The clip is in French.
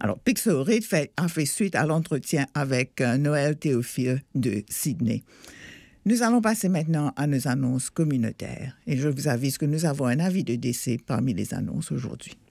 Alors, Pixelrite a fait suite à l'entretien avec Noël Théophile de Sydney. Nous allons passer maintenant à nos annonces communautaires. Et je vous avise que nous avons un avis de décès parmi les annonces aujourd'hui.